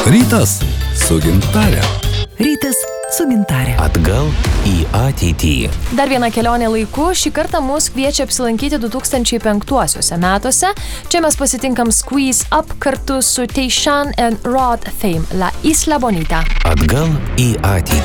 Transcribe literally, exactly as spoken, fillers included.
Rytas su Gintare. Rytas su Gintare. Atgal į ateitį. Dar viena kelionė laiku. Šį kartą mus kviečia apsilankyti du tūkstančiai penktuosiuose metuose. Čia mes pasitinkam Squeeze Up kartu su Tayshan and Rod Fame, La Isla Bonita. Atgal į ateitį.